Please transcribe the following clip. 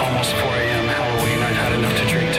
almost 4 a.m. Halloween. I've had enough to drink